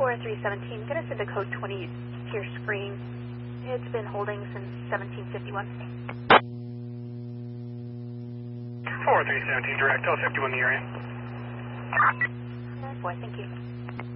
4317, going to send a code 20 to your screen. It's been holding since 1751. 4317, direct, L51 in the area. Boy, thank you.